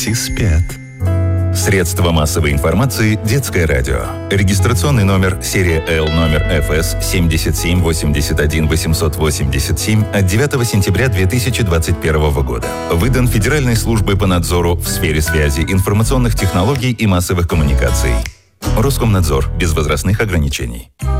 Дети спят. Средства массовой информации «Детское радио». Регистрационный номер серия L номер ФС 7781887 от 9 сентября 2021 года. Выдан Федеральной службой по надзору в сфере связи, информационных технологий и массовых коммуникаций. Роскомнадзор. Без возрастных ограничений.